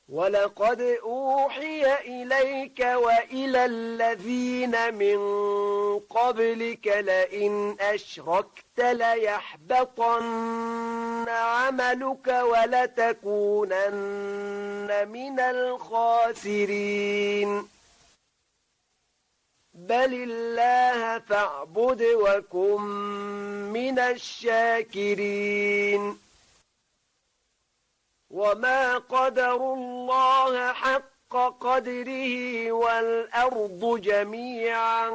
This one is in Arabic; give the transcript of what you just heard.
ولقد أوحي إليك وإلى الذين من قبلك لئن أشركت ليحبطن عملك ولتكونن من الخاسرين بل الله فاعبد وكن من الشاكرين وما قدروا الله حق قدره والأرض جميعا